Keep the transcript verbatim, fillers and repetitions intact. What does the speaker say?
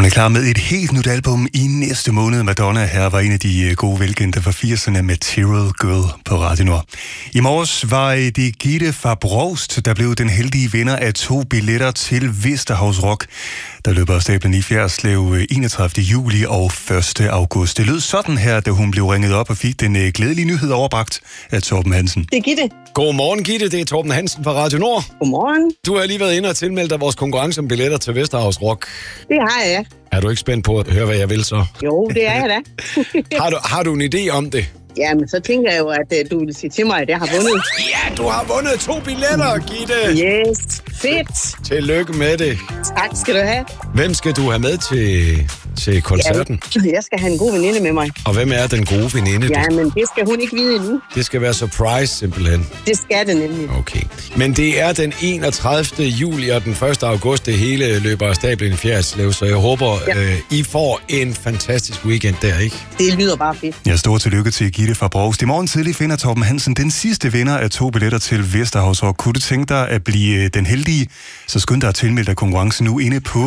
Hun er klar med et helt nyt album i næste måned. Madonna her var en af de gode velkendte fra firserne, Material Girl på Radio Nord. I morges var det Gitte fra Brovst, der blev den heldige vinder af to billetter til Vesterhavs Rock, der løber af stablen i Fjerdslev enogtredivte juli og første august. Det lød sådan her, da hun blev ringet op og fik den glædelige nyhed overbragt af Torben Hansen. Det er Gitte. Godmorgen, Gitte. Det er Torben Hansen fra Radio Nord. Godmorgen. Du har lige været inde og tilmeldt dig vores konkurrence om billetter til Vesterhavs Rock. Det har jeg. Er du ikke spændt på at høre, hvad jeg vil så? Jo, det er jeg da. har, du, har du en idé om det? Ja, men så tænker jeg jo, at uh, du vil sige til mig, at jeg har vundet. Ja, du har vundet to billetter, Gitte. Yes, fedt. Tillykke med det. Tak skal du have. Hvem skal du have med til, til koncerten? Ja, jeg skal have en god veninde med mig. Og hvem er den gode veninde? Ja, men det skal hun ikke vide endnu. Det skal være surprise, simpelthen. Det skal det nemlig. Okay. Men det er den enogtredivte juli og den første august, det hele løber af stablen i Fjerdslev, så jeg håber, ja. øh, I får en fantastisk weekend der, ikke? Det lyder bare fedt. Ja, stor tillykke til Gitte fra Brovst. I morgen tidlig finder Torben Hansen den sidste vinder af to billetter til Vesterhavs Rock. Kunne du tænke dig at blive den heldige, så skynd dig at tilmelde dig konkurrencen nu inde på